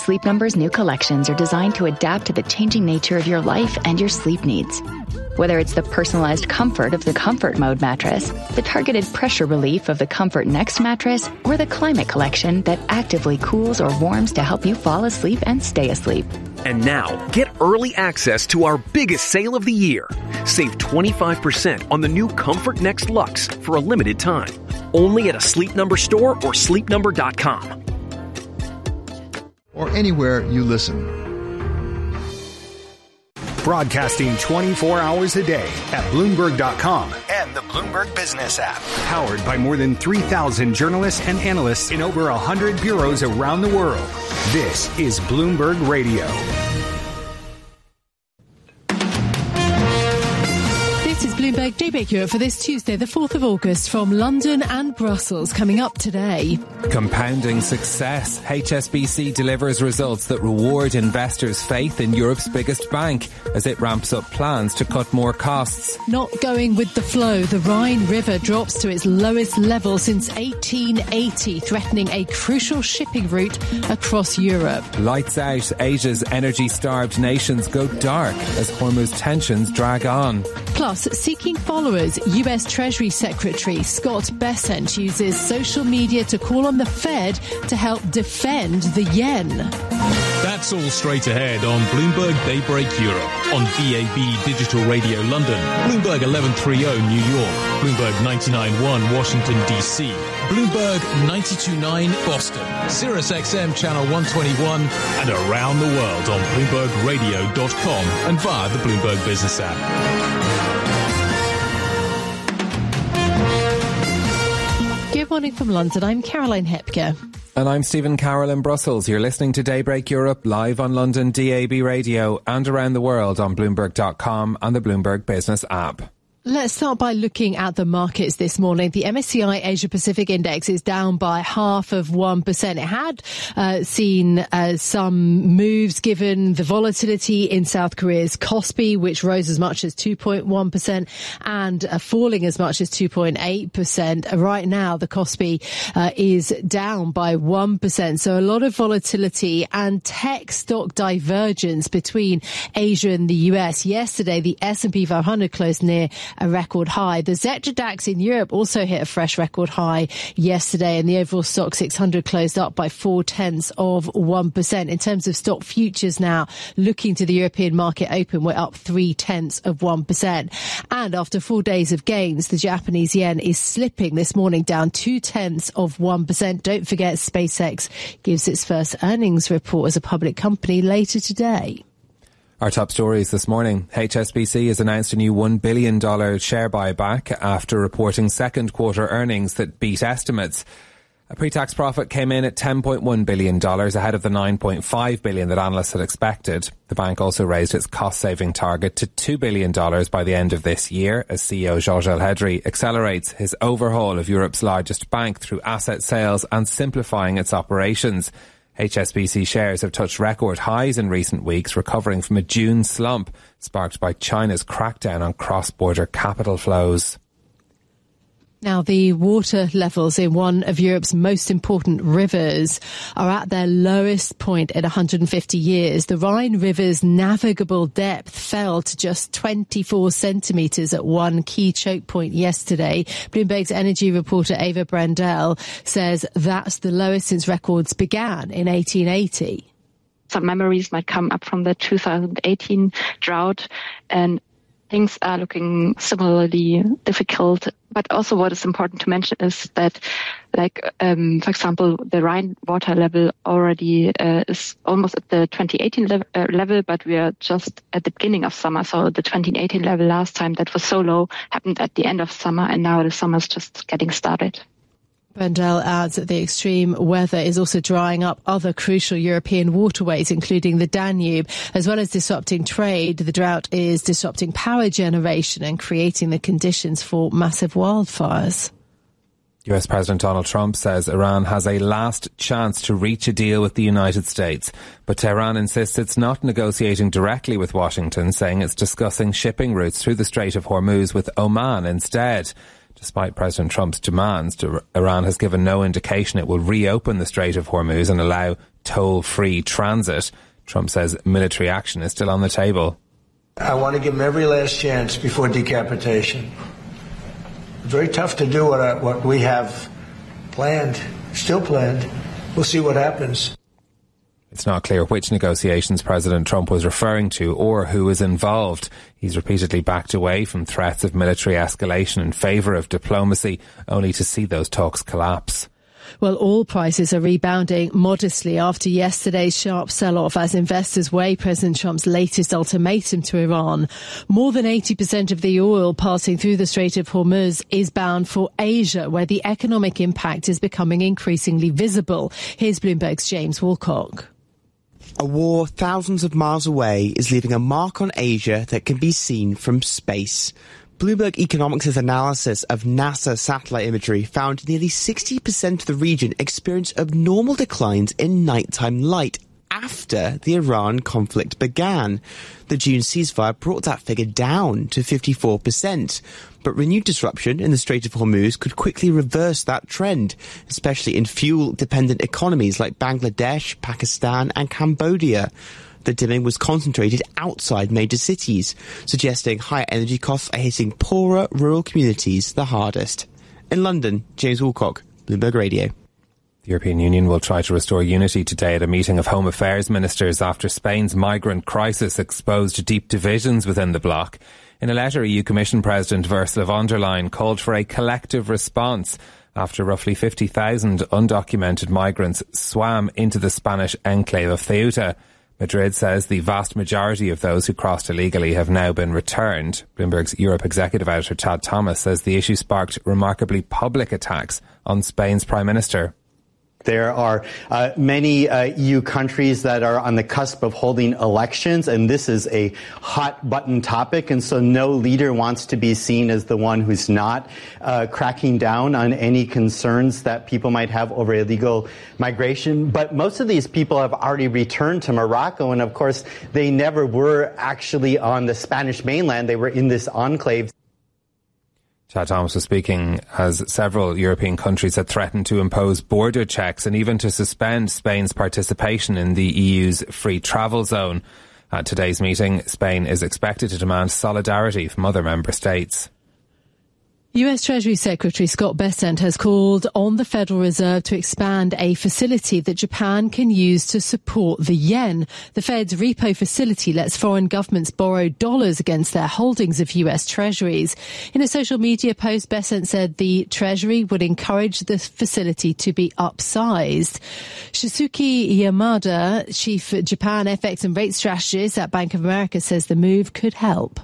Sleep Number's new collections are designed to adapt to the changing nature of your life and your sleep needs. Whether it's the personalized comfort of the Comfort Mode mattress, the targeted pressure relief of the Comfort Next mattress, or the Climate Collection that actively cools or warms to help you fall asleep and stay asleep. And now, get early access to our biggest sale of the year. Save 25% on the new Comfort Next Luxe for a limited time. Only at a Sleep Number store or sleepnumber.com. Or anywhere you listen. Broadcasting 24 hours a day at Bloomberg.com and the Bloomberg Business app. Powered by more than 3,000 journalists and analysts in over 100 bureaus around the world. This is Bloomberg Radio. This is Bloomberg Daybreak Europe for this Tuesday, the 4th of August, from London and Brussels, coming up today. Compounding success. HSBC delivers results that reward investors' faith in Europe's biggest bank as it ramps up plans to cut more costs. Not going with the flow, the Rhine River drops to its lowest level since 1880, threatening a crucial shipping route across Europe. Lights out. Asia's energy-starved nations go dark as Hormuz tensions drag on. Plus, seeking followers, US Treasury Secretary Scott Bessent uses social media to call on the Fed to help defend the yen. That's all straight ahead on Bloomberg Daybreak Europe, on DAB Digital Radio London, Bloomberg 1130 New York, Bloomberg 99.1 Washington DC, Bloomberg 92.9 Boston, Sirius XM Channel 121, and around the world on BloombergRadio.com and via the Bloomberg Business app. Good morning from London. I'm Caroline Hepker. And I'm Stephen Carroll in Brussels. You're listening to Daybreak Europe live on London DAB Radio and around the world on Bloomberg.com and the Bloomberg Business app. Let's start by looking at the markets this morning. The MSCI Asia Pacific Index is down by 0.5%. It had seen some moves given the volatility in South Korea's Kospi, which rose as much as 2.1% and falling as much as 2.8%. Right now, the Kospi is down by 1%. So a lot of volatility and tech stock divergence between Asia and the US. Yesterday, the S&P 500 closed near a record high. The Xetra DAX in Europe also hit a fresh record high yesterday, and the overall stock 600 closed up by 0.4%. In terms of stock futures now, looking to the European market open, we're up 0.3%. And after 4 days of gains, the Japanese yen is slipping this morning, down 0.2%. Don't forget, SpaceX gives its first earnings report as a public company later today. Our top stories this morning. HSBC has announced a new $1 billion share buyback after reporting second quarter earnings that beat estimates. A pre-tax profit came in at $10.1 billion, ahead of the $9.5 billion that analysts had expected. The bank also raised its cost-saving target to $2 billion by the end of this year, as CEO Georges Elhedery accelerates his overhaul of Europe's largest bank through asset sales and simplifying its operations. HSBC shares have touched record highs in recent weeks, recovering from a June slump sparked by China's crackdown on cross-border capital flows. Now, the water levels in one of Europe's most important rivers are at their lowest point in 150 years. The Rhine River's navigable depth fell to just 24 centimetres at one key choke point yesterday. Bloomberg's energy reporter Eva Brandel says that's the lowest since records began in 1880. Some memories might come up from the 2018 drought, and things are looking similarly difficult. But also what is important to mention is that, for example, the Rhine water level already is almost at the 2018 level, but we are just at the beginning of summer. So the 2018 level last time that was so low happened at the end of summer, and now the summer is just getting started. Brandel adds that the extreme weather is also drying up other crucial European waterways, including the Danube. As well as disrupting trade, the drought is disrupting power generation and creating the conditions for massive wildfires. US President Donald Trump says Iran has a last chance to reach a deal with the United States. But Tehran insists it's not negotiating directly with Washington, saying it's discussing shipping routes through the Strait of Hormuz with Oman instead. Despite President Trump's demands, Iran has given no indication it will reopen the Strait of Hormuz and allow toll-free transit. Trump says military action is still on the table. I want to give them every last chance before decapitation. It's very tough to do what we have planned, still planned. We'll see what happens. It's not clear which negotiations President Trump was referring to or who is involved. He's repeatedly backed away from threats of military escalation in favour of diplomacy, only to see those talks collapse. Well, oil prices are rebounding modestly after yesterday's sharp sell-off as investors weigh President Trump's latest ultimatum to Iran. More than 80% of the oil passing through the Strait of Hormuz is bound for Asia, where the economic impact is becoming increasingly visible. Here's Bloomberg's James Woolcock. A war thousands of miles away is leaving a mark on Asia that can be seen from space. Bloomberg Economics' analysis of NASA satellite imagery found nearly 60% of the region experienced abnormal declines in nighttime light after the Iran conflict began. The June ceasefire brought that figure down to 54%. But renewed disruption in the Strait of Hormuz could quickly reverse that trend, especially in fuel-dependent economies like Bangladesh, Pakistan and Cambodia. The dimming was concentrated outside major cities, suggesting higher energy costs are hitting poorer rural communities the hardest. In London, James Woolcock, Bloomberg Radio. The European Union will try to restore unity today at a meeting of Home Affairs ministers after Spain's migrant crisis exposed deep divisions within the bloc. In a letter, EU Commission President Ursula von der Leyen called for a collective response after roughly 50,000 undocumented migrants swam into the Spanish enclave of Ceuta. Madrid says the vast majority of those who crossed illegally have now been returned. Bloomberg's Europe executive editor Chad Thomas says the issue sparked remarkably public attacks on Spain's Prime Minister. There are many EU countries that are on the cusp of holding elections, and this is a hot-button topic, and so no leader wants to be seen as the one who's not cracking down on any concerns that people might have over illegal migration. But most of these people have already returned to Morocco, and of course, they never were actually on the Spanish mainland. They were in this enclave. Chad Thomas was speaking as several European countries had threatened to impose border checks and even to suspend Spain's participation in the EU's free travel zone. At today's meeting, Spain is expected to demand solidarity from other member states. US Treasury Secretary Scott Bessent has called on the Federal Reserve to expand a facility that Japan can use to support the yen. The Fed's repo facility lets foreign governments borrow dollars against their holdings of US Treasuries. In a social media post, Bessent said the Treasury would encourage the facility to be upsized. Shisuke Yamada, Chief Japan FX and Rate Strategist at Bank of America, says the move could help.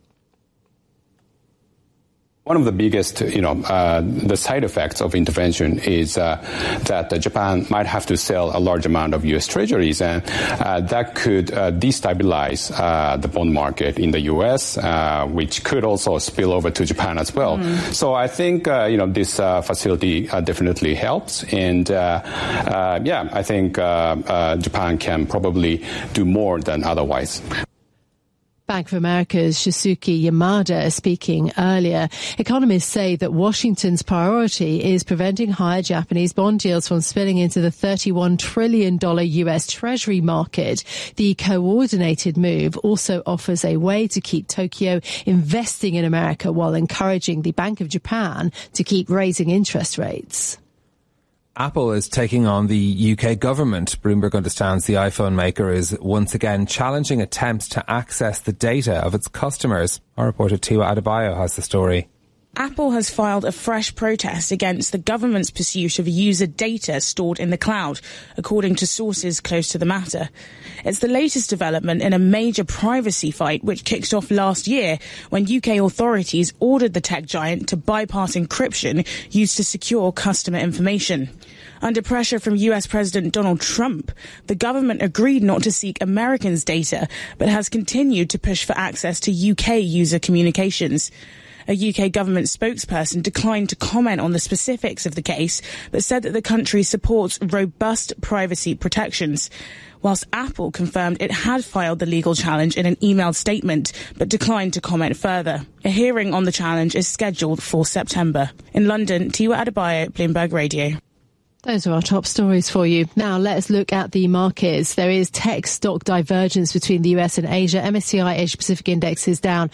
One of the biggest, the side effects of intervention is that Japan might have to sell a large amount of U.S. treasuries, and that could destabilize the bond market in the U.S., which could also spill over to Japan as well. So I think, this facility definitely helps, and I think Japan can probably do more than otherwise. Bank of America's Shisuke Yamada speaking earlier. Economists say that Washington's priority is preventing higher Japanese bond yields from spilling into the $31 trillion US Treasury market. The coordinated move also offers a way to keep Tokyo investing in America while encouraging the Bank of Japan to keep raising interest rates. Apple is taking on the UK government. Bloomberg understands the iPhone maker is once again challenging attempts to access the data of its customers. Our reporter Tiwa Adebayo has the story. Apple has filed a fresh protest against the government's pursuit of user data stored in the cloud, according to sources close to the matter. It's the latest development in a major privacy fight which kicked off last year when UK authorities ordered the tech giant to bypass encryption used to secure customer information. Under pressure from US President Donald Trump, the government agreed not to seek Americans' data, but has continued to push for access to UK user communications. A UK government spokesperson declined to comment on the specifics of the case, but said that the country supports robust privacy protections. Whilst Apple confirmed it had filed the legal challenge in an emailed statement, but declined to comment further. A hearing on the challenge is scheduled for September. In London, Tiwa Adebayo, Bloomberg Radio. Those are our top stories for you. Now let's look at the markets. There is tech stock divergence between the US and Asia. MSCI Asia Pacific Index is down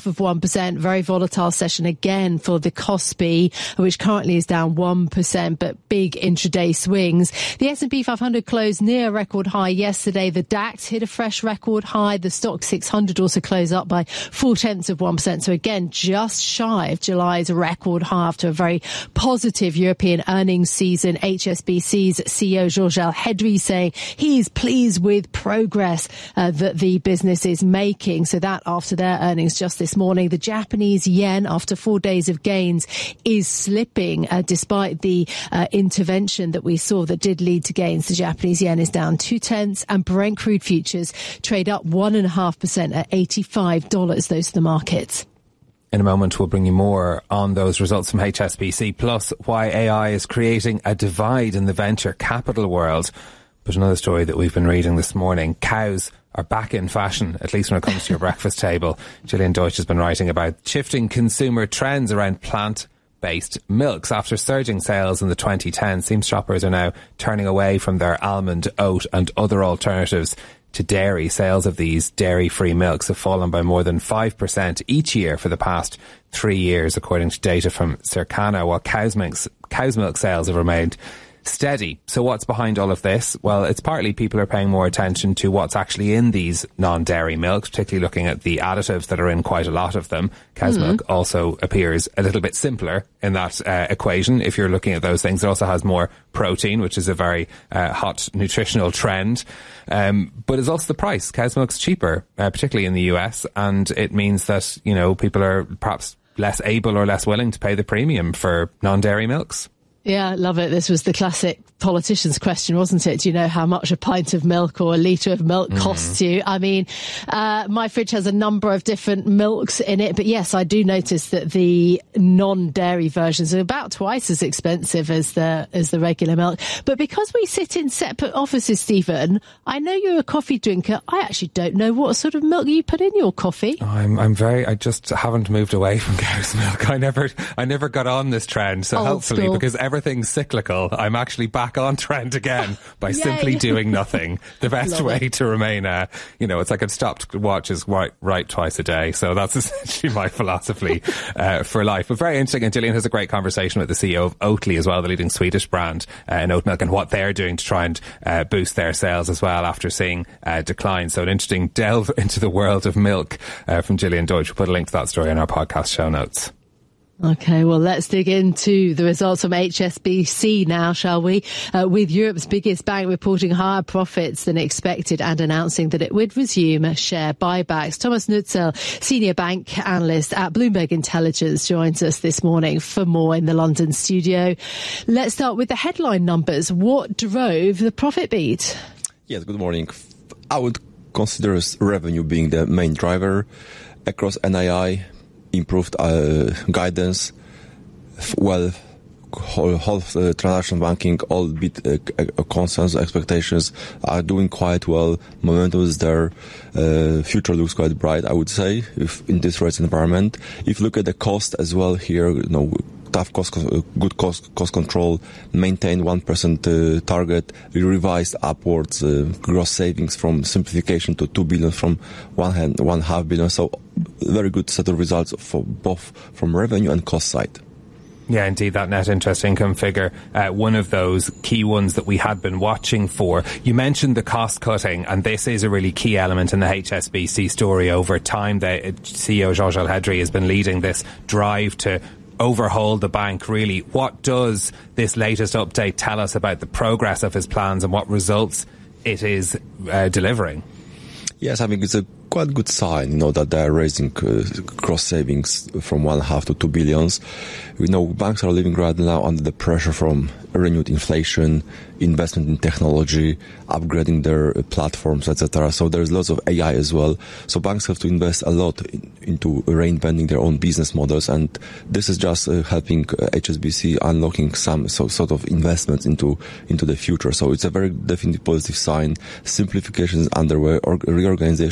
0.5%. Very volatile session again for the KOSPI, which currently is down 1%, but big intraday swings. The S&P 500 closed near a record high yesterday. The DAX hit a fresh record high. The Stoxx 600 also closed up by 0.4%. So again, just shy of July's record high after a very positive European earnings season. HSBC's CEO Georges Elhedery saying he's pleased with progress that the business is making. So that after their earnings just this morning. The Japanese yen, after 4 days of gains, is slipping despite the intervention that we saw that did lead to gains. The Japanese yen is down 0.2, and Brent crude futures trade up 1.5% at $85. Those are the markets. In a moment, we'll bring you more on those results from HSBC, plus why AI is creating a divide in the venture capital world. But another story that we've been reading this morning, cows are back in fashion, at least when it comes to your breakfast table. Gillian Deutsch has been writing about shifting consumer trends around plant-based milks. After surging sales in the 2010s, seems shoppers are now turning away from their almond, oat and other alternatives to dairy. Sales of these dairy-free milks have fallen by more than 5% each year for the past 3 years, according to data from Circana, while cow's milk sales have remained steady. So what's behind all of this? Well, it's partly people are paying more attention to what's actually in these non-dairy milks, particularly looking at the additives that are in quite a lot of them. Cow's milk also appears a little bit simpler in that equation. If you're looking at those things, it also has more protein, which is a very hot nutritional trend. But it's also the price. Cow's milk's cheaper, particularly in the US, and it means that, you know, people are perhaps less able or less willing to pay the premium for non-dairy milks. Yeah, I love it. This was the classic politician's question, wasn't it? Do you know how much a pint of milk or a litre of milk costs you? I mean, my fridge has a number of different milks in it, but yes, I do notice that the non-dairy versions are about twice as expensive as the regular milk. But because we sit in separate offices, Stephen, I know you're a coffee drinker. I actually don't know what sort of milk you put in your coffee. I just haven't moved away from cow's milk. I never got on this trend. So hopefully, because everything's cyclical, I'm actually back on trend again by simply doing nothing. The best way to remain, it's like a stopped watch is right twice a day. So that's essentially my philosophy for life. But very interesting. And Gillian has a great conversation with the CEO of Oatly as well, the leading Swedish brand in oat milk, and what they're doing to try and boost their sales as well after seeing decline. So an interesting delve into the world of milk from Gillian Deutsch. We'll put a link to that story in our podcast show notes. Okay, well, let's dig into the results from HSBC now, shall we? With Europe's biggest bank reporting higher profits than expected and announcing that it would resume share buybacks. Thomas Nutzel, senior bank analyst at Bloomberg Intelligence, joins us this morning for more in the London studio. Let's start with the headline numbers. What drove the profit beat? Yes, good morning. I would consider revenue being the main driver across NII. Improved guidance, whole transaction banking, all bit consensus expectations are doing quite well. Momentum is there. Future looks quite bright, I would say, if in this rates environment. If you look at the cost as well here, tough good cost control, maintain 1% target. We revised upwards gross savings from simplification to 2 billion from 1.5 billion. So very good set of results for both from revenue and cost side. Yeah, indeed, that net interest income figure, one of those key ones that we had been watching for. You mentioned the cost cutting, and this is a really key element in the HSBC story over time. The CEO Georges Elhedery has been leading this drive to overhaul the bank, really. What does this latest update tell us about the progress of his plans and what results it is delivering? Yes, I think it's a quite good sign, that they're raising gross savings from 1.5 to 2 billions. We know banks are living right now under the pressure from renewed inflation, investment in technology, upgrading their platforms, etc. So there's lots of AI as well. So banks have to invest a lot into reinventing their own business models, and this is just helping HSBC unlocking some sort of investments into the future. So it's a very definitely positive sign. Simplification is underway, reorganization is doing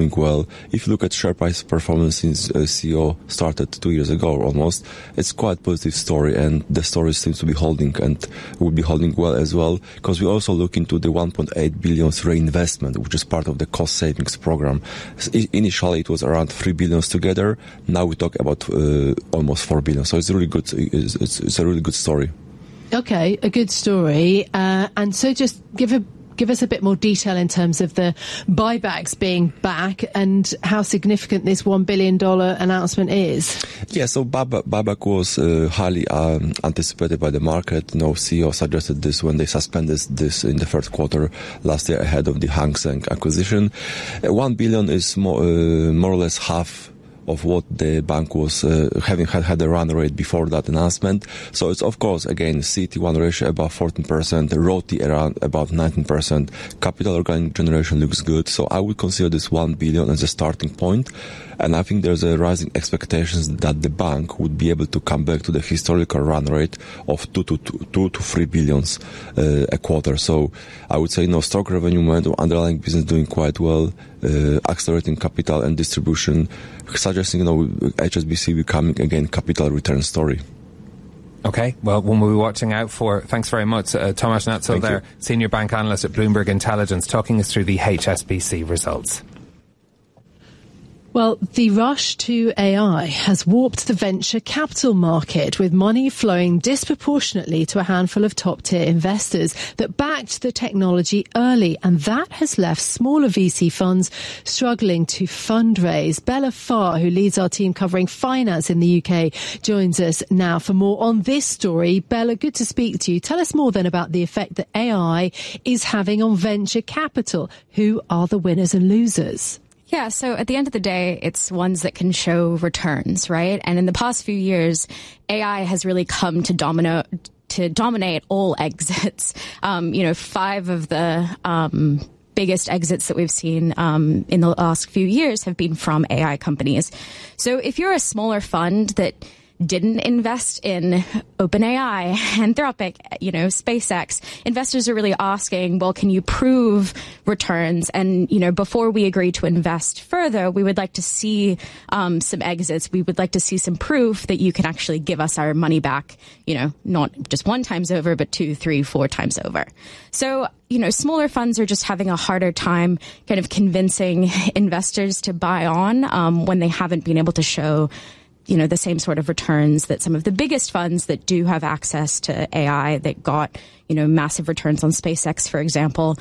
doing well. If you look at share price performance since CEO started 2 years ago almost, it's quite a positive story, and the story seems to be holding and will be holding well as well, because we also look into the 1.8 billion reinvestment, which is part of the cost savings program. Initially, it was around 3 billion together. Now we talk about almost 4 billion. So it's really good. It's a really good story. Okay, a good story. And so just give us a bit more detail in terms of the buybacks being back and how significant this $1 billion announcement is. Yeah, so buyback was highly anticipated by the market. CEO suggested this when they suspended this in the first quarter last year ahead of the Hang Seng acquisition. 1 billion is more or less half of what the bank was having had a run rate before that announcement. So it's, of course, again, CET1 ratio above 14%, ROTE around about 19%, capital organic generation looks good. So I would consider this 1 billion as a starting point. And I think there's a rising expectations that the bank would be able to come back to the historical run rate of 2 to 3 billions a quarter. So I would say, stock revenue momentum, underlying business doing quite well, accelerating capital and distribution, suggesting, HSBC becoming again capital return story. Okay, well, one we'll be watching out for. Thanks very much. Tomasz Natzel there, Senior Bank Analyst at Bloomberg Intelligence, talking us through the HSBC results. Well, the rush to AI has warped the venture capital market, with money flowing disproportionately to a handful of top-tier investors that backed the technology early, and that has left smaller VC funds struggling to fundraise. Bella Farr, who leads our team covering finance in the UK, joins us now for more on this story. Bella, good to speak to you. Tell us more then about the effect that AI is having on venture capital. Who are the winners and losers? Yeah, so at the end of the day, it's ones that can show returns, right? And in the past few years, AI has really come to dominate all exits. 5 of the biggest exits that we've seen in the last few years have been from AI companies. So if you're a smaller fund that didn't invest in OpenAI, Anthropic, SpaceX, investors are really asking, well, can you prove returns? And, before we agree to invest further, we would like to see some exits. We would like to see some proof that you can actually give us our money back, not just 1 time over, but 2, 3, 4 times over. So, smaller funds are just having a harder time kind of convincing investors to buy on when they haven't been able to show the same sort of returns that some of the biggest funds that do have access to AI that got, massive returns on SpaceX, for example,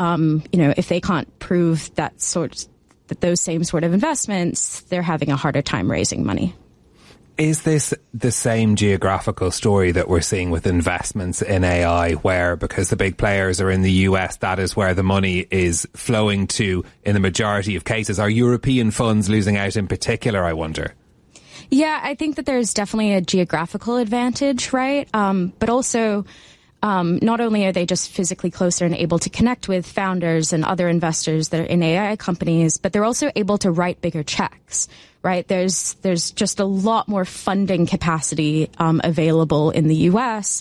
if they can't prove that those same sort of investments, they're having a harder time raising money. Is this the same geographical story that we're seeing with investments in AI, where because the big players are in the US, that is where the money is flowing to in the majority of cases? Are European funds losing out in particular, I wonder? Yeah, I think that there's definitely a geographical advantage, right? But also, not only are they just physically closer and able to connect with founders and other investors that are in AI companies, but they're also able to write bigger checks, right? There's just a lot more funding capacity available in the US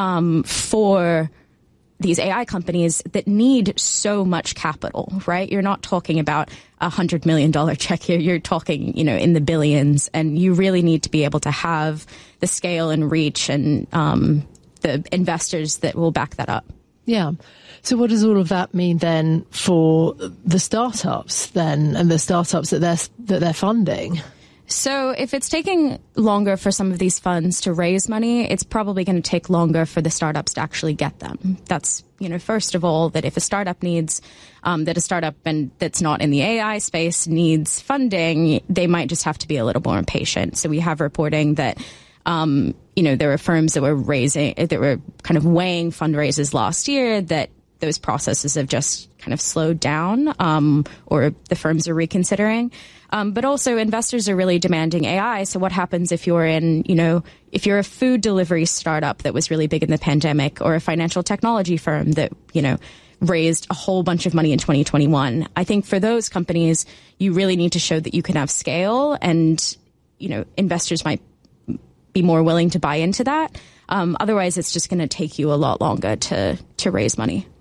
for these AI companies that need so much capital, right? You're not talking about $100 million check here. You're talking, in the billions, and you really need to be able to have the scale and reach and the investors that will back that up. Yeah. So what does all of that mean then for the startups then, and the startups that they're funding? So if it's taking longer for some of these funds to raise money, it's probably going to take longer for the startups to actually get them. That's, first of all, that if a startup needs, that a startup that's not in the AI space needs funding, they might just have to be a little more impatient. So we have reporting that, there were firms that were kind of weighing fundraisers last year, that those processes have just kind of slowed down, or the firms are reconsidering. But also investors are really demanding AI. So what happens if you're if you're a food delivery startup that was really big in the pandemic, or a financial technology firm that, raised a whole bunch of money in 2021? I think for those companies, you really need to show that you can have scale, and, investors might be more willing to buy into that. Otherwise, it's just going to take you a lot longer to raise money.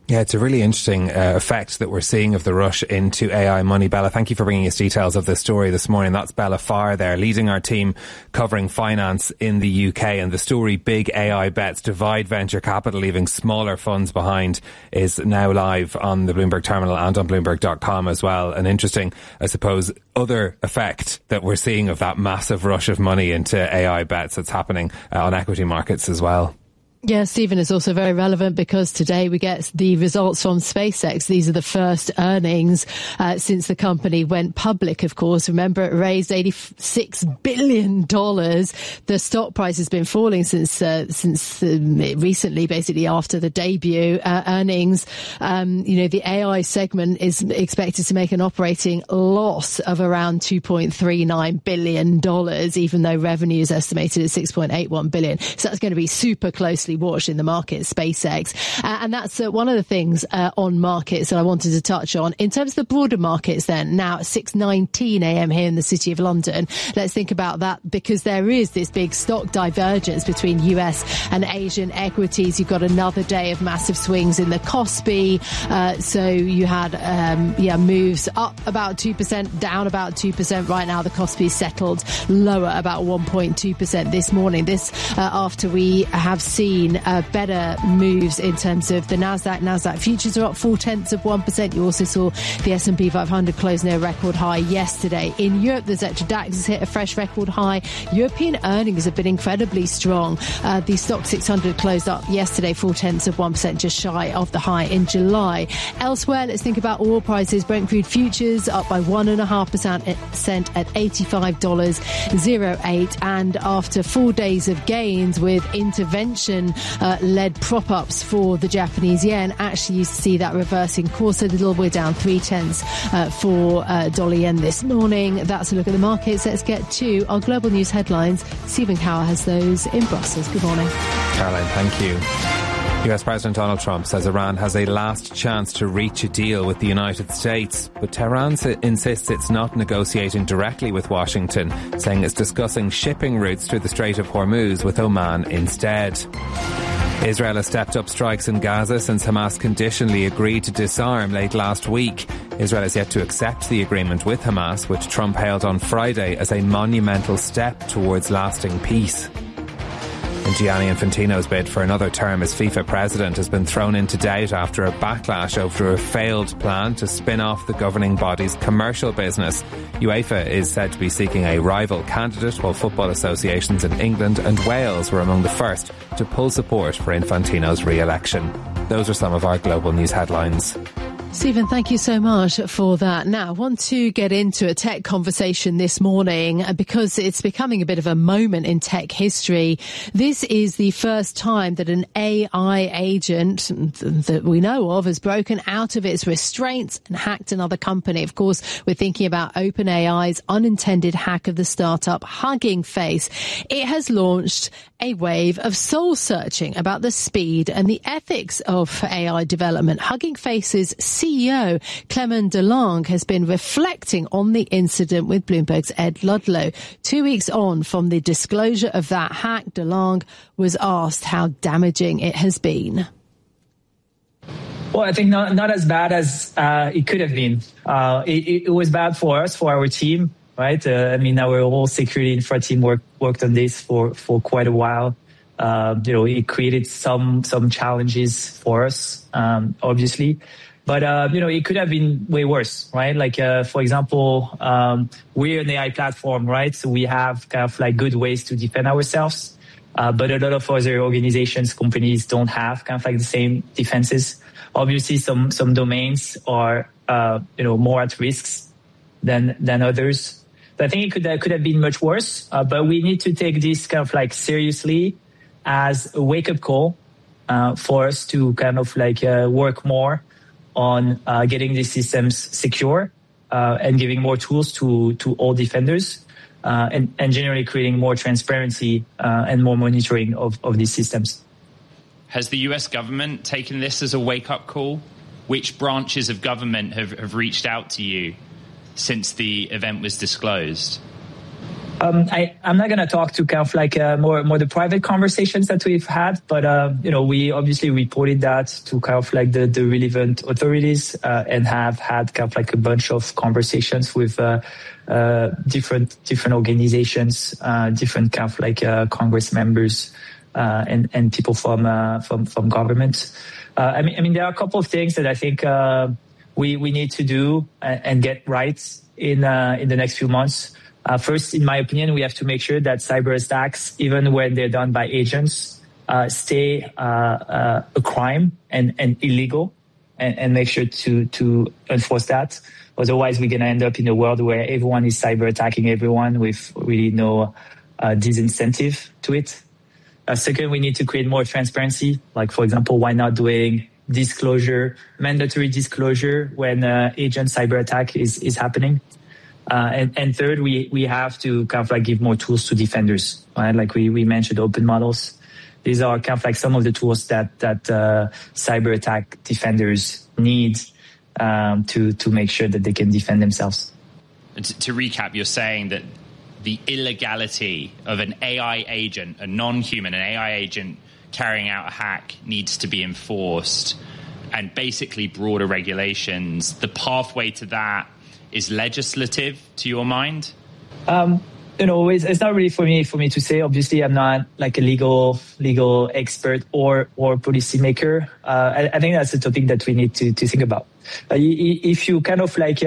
Yeah, it's a really interesting effect that we're seeing of the rush into AI money. Bella, thank you for bringing us details of this story this morning. That's Bella Farr there, leading our team covering finance in the UK. And the story, Big AI Bets Divide Venture Capital, leaving smaller funds behind, is now live on the Bloomberg terminal and on Bloomberg.com as well. An interesting, I suppose, other effect that we're seeing of that massive rush of money into AI bets that's happening on equity markets as well. Yeah, Stephen, is also very relevant because today we get the results from SpaceX. These are the first earnings since the company went public, of course. Remember, it raised $86 billion. The stock price has been falling since recently, basically after the debut earnings. The AI segment is expected to make an operating loss of around $2.39 billion, even though revenue is estimated at $6.81 billion. So that's going to be super closely watched in the market, SpaceX. And that's one of the things on markets that I wanted to touch on. In terms of the broader markets then, now at 6:19 a.m. here in the City of London, let's think about that because there is this big stock divergence between US and Asian equities. You've got another day of massive swings in the Kospi. So you had, moves up about 2%, down about 2%. Right now, the Kospi settled lower about 1.2% this morning. This after we have seen better moves in terms of the Nasdaq futures are up 0.4%. You also saw the S&P 500 close near a record high yesterday. In Europe, the Xetra DAX has hit a fresh record high. European earnings have been incredibly strong. The Stoxx 600 closed up yesterday 0.4%, just shy of the high in July. Elsewhere, let's think about oil prices. Brent crude futures up by 1.5% at $85.08. And after 4 days of gains with intervention led prop-ups for the Japanese yen, actually you see that reversing course a little. We're down 0.3 for dollar yen this morning. That's a look at the markets. Let's get to our global news headlines. Stephen Cower has those in Brussels. Good morning. Caroline, thank you. US President Donald Trump says Iran has a last chance to reach a deal with the United States, but Tehran insists it's not negotiating directly with Washington, saying it's discussing shipping routes through the Strait of Hormuz with Oman instead. Israel has stepped up strikes in Gaza since Hamas conditionally agreed to disarm late last week. Israel has yet to accept the agreement with Hamas, which Trump hailed on Friday as a monumental step towards lasting peace. And Gianni Infantino's bid for another term as FIFA president has been thrown into doubt after a backlash over a failed plan to spin off the governing body's commercial business. UEFA is said to be seeking a rival candidate, while football associations in England and Wales were among the first to pull support for Infantino's re-election. Those are some of our global news headlines. Stephen, thank you so much for that. Now, I want to get into a tech conversation this morning because it's becoming a bit of a moment in tech history. This is the first time that an AI agent that we know of has broken out of its restraints and hacked another company. Of course, we're thinking about OpenAI's unintended hack of the startup Hugging Face. It has launched a wave of soul searching about the speed and the ethics of AI development. Hugging Face's CEO, Clement DeLonge, has been reflecting on the incident with Bloomberg's Ed Ludlow. 2 weeks on from the disclosure of that hack, DeLonge was asked how damaging it has been. Well, I think not as bad as it could have been. It was bad for us, for our team, right? Our whole security infra team worked on this for quite a while. It created some challenges for us, obviously. But, it could have been way worse, right? Like, for example, we're an AI platform, right? So we have kind of like good ways to defend ourselves. But a lot of other organizations, companies don't have kind of like the same defenses. Obviously, some domains are, more at risks than others. But I think it could have been much worse. But we need to take this kind of like seriously as a wake-up call for us to kind of like work more on getting these systems secure and giving more tools to all defenders and generally creating more transparency and more monitoring of these systems. Has the US government taken this as a wake-up call? Which branches of government have reached out to you since the event was disclosed? I'm not going to talk to kind of like more the private conversations that we've had, but we obviously reported that to kind of like the relevant authorities and have had kind of like a bunch of conversations with different organizations, different kind of like Congress members and people from government. I mean, there are a couple of things that I think we need to do and get right in the next few months. First, in my opinion, we have to make sure that cyber attacks, even when they're done by agents, stay a crime and illegal, and make sure to enforce that. Otherwise, we're going to end up in a world where everyone is cyber attacking everyone with really no disincentive to it. Second, we need to create more transparency. Like, for example, why not doing mandatory disclosure when agent cyber attack is happening? And third, we have to kind of like give more tools to defenders, right? Like we mentioned open models. These are kind of like some of the tools that cyber attack defenders need to make sure that they can defend themselves. And to recap, you're saying that the illegality of an AI agent, an AI agent carrying out a hack needs to be enforced, and basically broader regulations. The pathway to that is legislative, to your mind? It's not really for me to say. Obviously, I'm not like a legal expert or policymaker. I think that's a topic that we need to think about. If you kind of like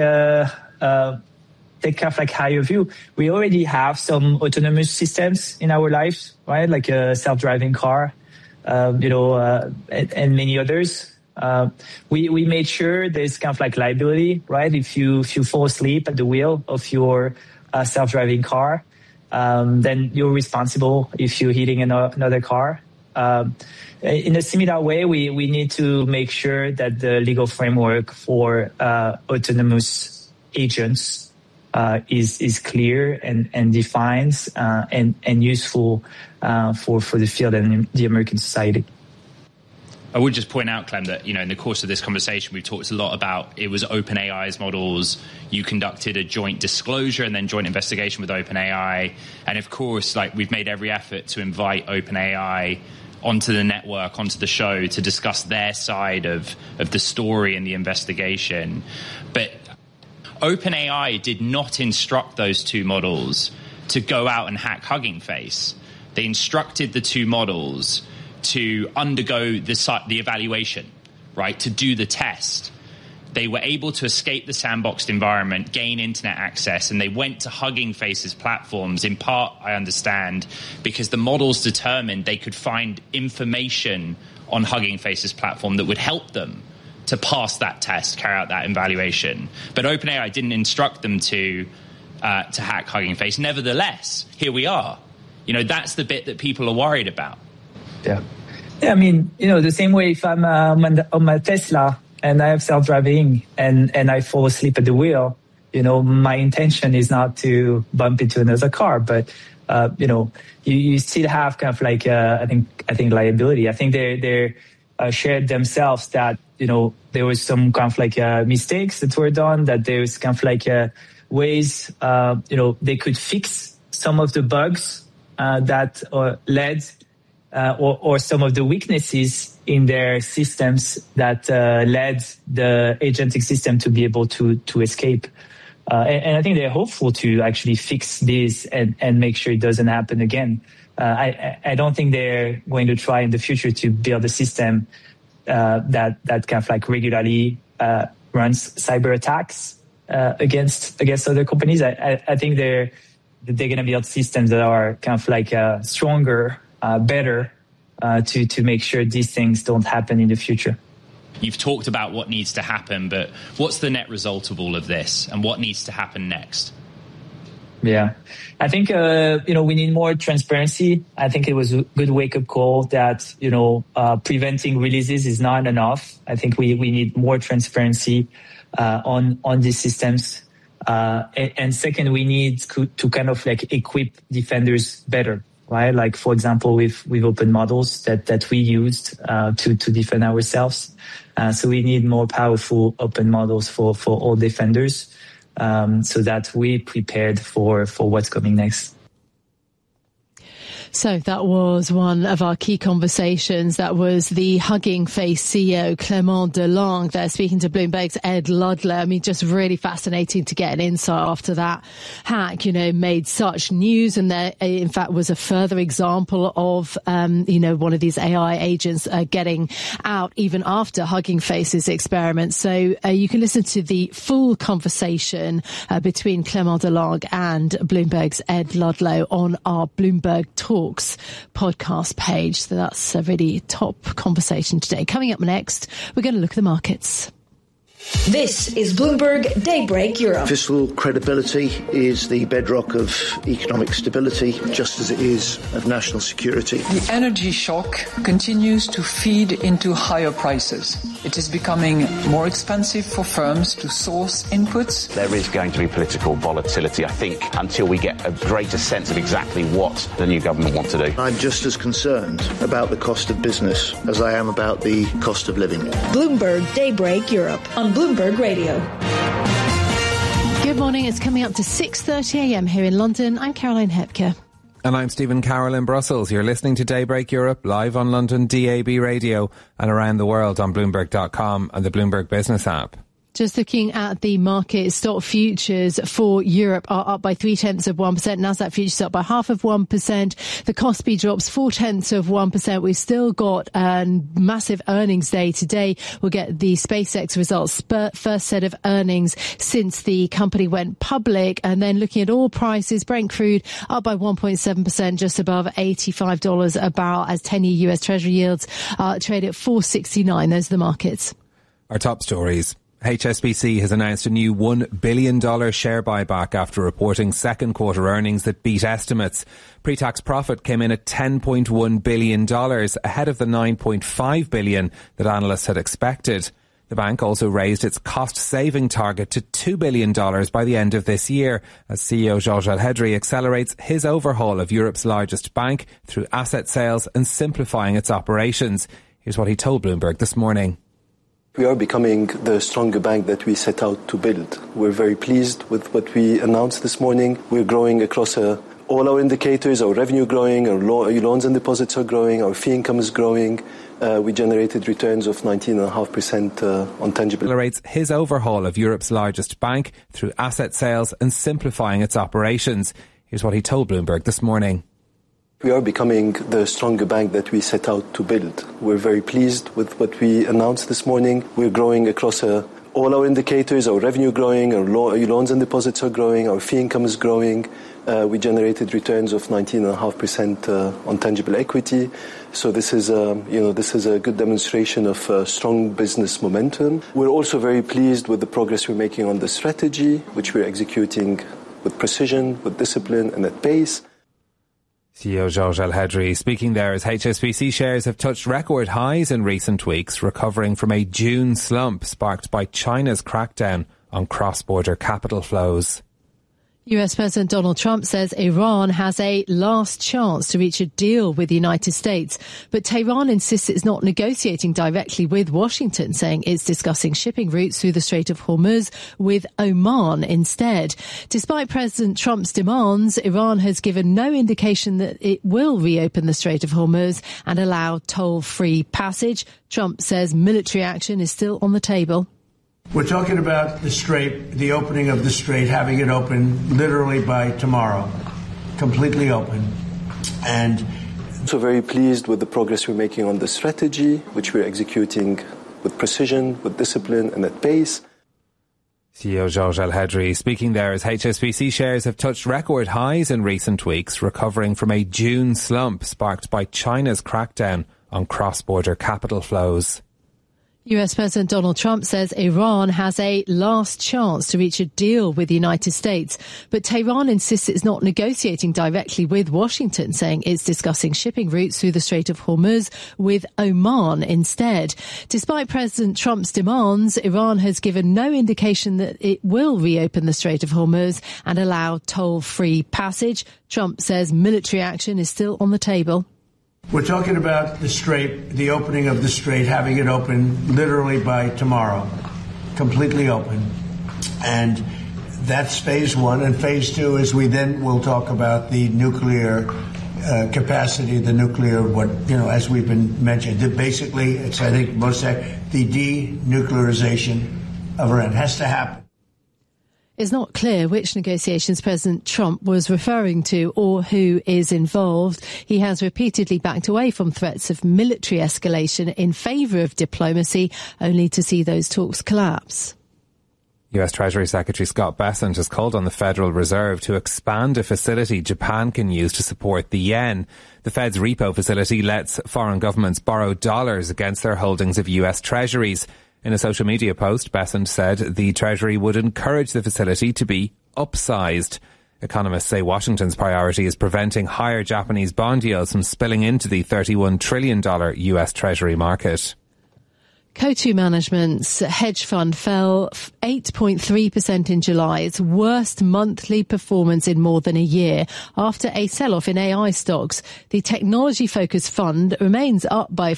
take kind of like higher view, we already have some autonomous systems in our lives, right? Like a self-driving car, and many others. We made sure there's kind of like liability, right? If you fall asleep at the wheel of your self-driving car, then you're responsible if you're hitting another car. In a similar way, we need to make sure that the legal framework for autonomous agents is clear and defines and useful for the field and the American society. I would just point out, Clem, that, in the course of this conversation, we've talked a lot about it was OpenAI's models. You conducted a joint disclosure and then joint investigation with OpenAI. And of course, like, we've made every effort to invite OpenAI onto the network, onto the show, to discuss their side of the story and the investigation. But OpenAI did not instruct those two models to go out and hack Hugging Face. They instructed the two models to undergo the evaluation, right, to do the test. They were able to escape the sandboxed environment, gain internet access, and they went to Hugging Face's platforms, in part, I understand, because the models determined they could find information on Hugging Face's platform that would help them to pass that test, carry out that evaluation. But OpenAI didn't instruct them to hack Hugging Face. Nevertheless, here we are. That's the bit that people are worried about. Yeah, I mean, the same way if I'm on my Tesla and I have self-driving and I fall asleep at the wheel, my intention is not to bump into another car, but you still have kind of like I think liability. I think they shared themselves that there was some kind of like mistakes that were done, that there was kind of like ways they could fix some of the bugs that led. Or some of the weaknesses in their systems that led the agentic system to be able to escape. And I think they're hopeful to actually fix this and make sure it doesn't happen again. I don't think they're going to try in the future to build a system that kind of like regularly runs cyber attacks against other companies. I think they're going to build systems that are kind of like stronger, better to make sure these things don't happen in the future. You've talked about what needs to happen, but what's the net result of all of this, and what needs to happen next? Yeah, I think we need more transparency. I think it was a good wake-up call that preventing releases is not enough. I think we need more transparency on these systems. And second, we need to kind of like equip defenders better. Right, like for example, with open models that we used to defend ourselves. So we need more powerful open models for all defenders, so that we prepared for what's coming next. So that was one of our key conversations. That was the Hugging Face CEO, Clément Delonge, there speaking to Bloomberg's Ed Ludlow. I mean, just really fascinating to get an insight after that hack, made such news. And there, in fact, was a further example of, one of these AI agents getting out even after Hugging Face's experiment. So you can listen to the full conversation between Clément Delonge and Bloomberg's Ed Ludlow on our Bloomberg Talks podcast page. So that's a really top conversation today. Coming up next, we're going to look at the markets. This is Bloomberg Daybreak Europe. Fiscal credibility is the bedrock of economic stability, just as it is of national security. The energy shock continues to feed into higher prices. It is becoming more expensive for firms to source inputs. There is going to be political volatility, I think, until we get a greater sense of exactly what the new government wants to do. I'm just as concerned about the cost of business as I am about the cost of living. Bloomberg Daybreak Europe on Bloomberg Radio. Good morning. It's coming up to 6:30 a.m. here in London. I'm Caroline Hepker. And I'm Stephen Carroll in Brussels. You're listening to Daybreak Europe live on London DAB radio and around the world on Bloomberg.com and the Bloomberg Business app. Just looking at the market, stock futures for Europe are up by 0.3%. Nasdaq futures up by 0.5%. The Kospi drops 0.4%. We've still got a massive earnings day today. We'll get the SpaceX results, first set of earnings since the company went public. And then looking at oil prices, Brent crude up by 1.7%, just above $85 a barrel, as 10-year US Treasury yields trade at 4.69. Those are the markets. Our top stories. HSBC has announced a new $1 billion share buyback after reporting second quarter earnings that beat estimates. Pre-tax profit came in at $10.1 billion, ahead of the $9.5 billion that analysts had expected. The bank also raised its cost-saving target to $2 billion by the end of this year, as CEO Georges Elhedery accelerates his overhaul of Europe's largest bank through asset sales and simplifying its operations. Here's what he told Bloomberg this morning. We are becoming the stronger bank that we set out to build. We're very pleased with what we announced this morning. We're growing across all our indicators. Our revenue growing, our loans and deposits are growing, our fee income is growing. We generated returns of 19.5% on tangible. Accelerates his overhaul of Europe's largest bank through asset sales and simplifying its operations. Here's what he told Bloomberg this morning. We are becoming the stronger bank that we set out to build. We're very pleased with what we announced this morning. We're growing across all our indicators. Our revenue growing, our loans and deposits are growing, our fee income is growing. We generated returns of 19.5% on tangible equity. So this is a good demonstration of strong business momentum. We're also very pleased with the progress we're making on the strategy, which we're executing with precision, with discipline, and at pace. CEO Georges Elhedery speaking there as HSBC shares have touched record highs in recent weeks, recovering from a June slump sparked by China's crackdown on cross-border capital flows. US President Donald Trump says Iran has a last chance to reach a deal with the United States, but Tehran insists it's not negotiating directly with Washington, saying it's discussing shipping routes through the Strait of Hormuz with Oman instead. Despite President Trump's demands, Iran has given no indication that it will reopen the Strait of Hormuz and allow toll-free passage. Trump says military action is still on the table. We're talking about the strait, the opening of the strait, having it open literally by tomorrow, completely open. And so very pleased with the progress we're making on the strategy, which we're executing with precision, with discipline, and at pace. CEO Georges Elhedery speaking there as HSBC shares have touched record highs in recent weeks, recovering from a June slump sparked by China's crackdown on cross-border capital flows. US President Donald Trump says Iran has a last chance to reach a deal with the United States, but Tehran insists it's not negotiating directly with Washington, saying it's discussing shipping routes through the Strait of Hormuz with Oman instead. Despite President Trump's demands, Iran has given no indication that it will reopen the Strait of Hormuz and allow toll-free passage. Trump says military action is still on the table. We're talking about the strait, the opening of the strait, having it open literally by tomorrow, completely open. And that's phase one. And phase two is we then will talk about the nuclear capacity of the nuclear, as we've been mentioned. Basically, it's, I think, most the denuclearization of Iran has to happen. It's not clear which negotiations President Trump was referring to or who is involved. He has repeatedly backed away from threats of military escalation in favour of diplomacy, only to see those talks collapse. US Treasury Secretary Scott Bessent has called on the Federal Reserve to expand a facility Japan can use to support the yen. The Fed's repo facility lets foreign governments borrow dollars against their holdings of US Treasuries. In a social media post, Bessent said the Treasury would encourage the facility to be upsized. Economists say Washington's priority is preventing higher Japanese bond yields from spilling into the $31 trillion US Treasury market. Coatue Management's hedge fund fell 8.3% in July, its worst monthly performance in more than a year, after a sell-off in AI stocks. The technology-focused fund remains up by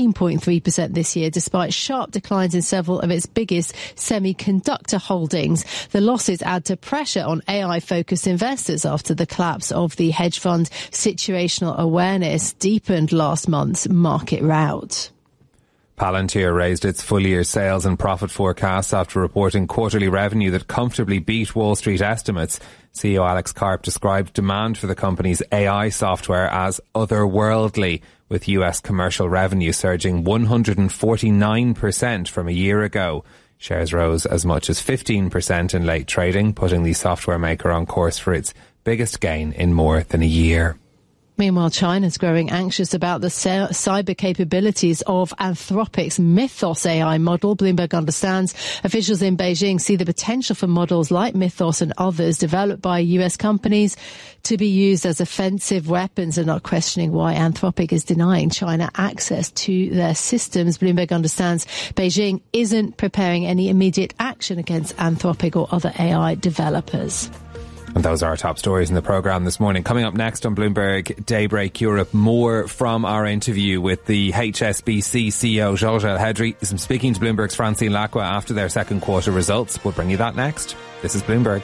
14.3% this year, despite sharp declines in several of its biggest semiconductor holdings. The losses add to pressure on AI-focused investors after the collapse of the hedge fund. Situational awareness deepened last month's market rout. Palantir raised its full-year sales and profit forecasts after reporting quarterly revenue that comfortably beat Wall Street estimates. CEO Alex Karp described demand for the company's AI software as otherworldly, with US commercial revenue surging 149% from a year ago. Shares rose as much as 15% in late trading, putting the software maker on course for its biggest gain in more than a year. Meanwhile, China's growing anxious about the cyber capabilities of Anthropic's Mythos AI model. Bloomberg understands officials in Beijing see the potential for models like Mythos and others developed by US companies to be used as offensive weapons, and are questioning why Anthropic is denying China access to their systems. Bloomberg understands Beijing isn't preparing any immediate action against Anthropic or other AI developers. And those are our top stories in the programme this morning. Coming up next on Bloomberg Daybreak Europe, more from our interview with the HSBC CEO Georges Elhedry. I'm speaking to Bloomberg's Francine Lacqua after their second quarter results. We'll bring you that next. This is Bloomberg.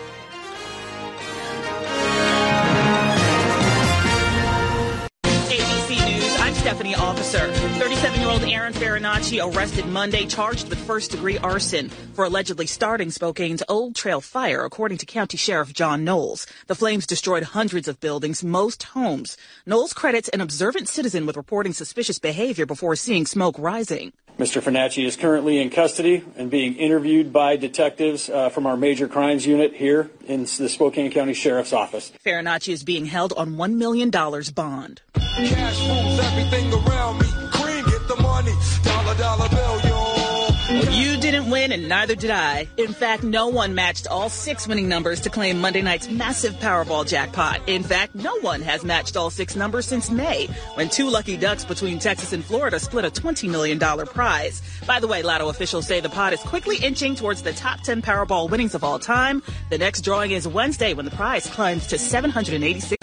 Stephanie Officer. 37-year-old Aaron Farinacci arrested Monday, charged with first-degree arson for allegedly starting Spokane's Old Trail fire, according to County Sheriff John Knowles. The flames destroyed hundreds of buildings, most homes. Knowles credits an observant citizen with reporting suspicious behavior before seeing smoke rising. Mr. Farinacci is currently in custody and being interviewed by detectives from our major crimes unit here in the Spokane County Sheriff's Office. Farinacci is being held on $1 million bond. Cash moves everything around me. Cream, get the money. Dollar bill, yo. You didn't win, and neither did I. In fact, no one matched all 6 winning numbers to claim Monday night's massive Powerball jackpot. In fact, no one has matched all 6 numbers since May, when 2 lucky ducks between Texas and Florida split a $20 million prize. By the way, Lotto officials say the pot is quickly inching towards the top 10 Powerball winnings of all time. The next drawing is Wednesday, when the prize climbs to $786